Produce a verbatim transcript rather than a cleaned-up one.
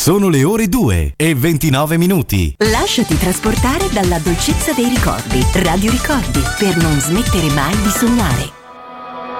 Sono le ore due e ventinove minuti. Lasciati trasportare dalla dolcezza dei ricordi. Radio Ricordi, per non smettere mai di sognare.